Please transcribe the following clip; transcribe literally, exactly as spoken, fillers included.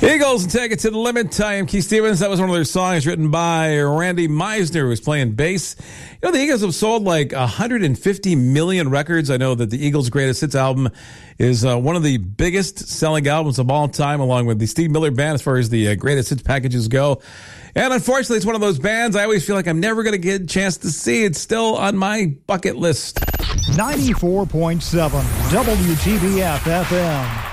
Eagles and Take It to the Limit. I am Keith Stevens. That was one of their songs written by Randy Meisner, who was playing bass. You know, the Eagles have sold like one hundred fifty million records. I know that the Eagles' Greatest Hits album is uh, one of the biggest selling albums of all time, along with the Steve Miller Band as far as the uh, Greatest Hits packages go. And unfortunately, it's one of those bands I always feel like I'm never going to get a chance to see. It's still on my bucket list. ninety-four point seven W T B F F M.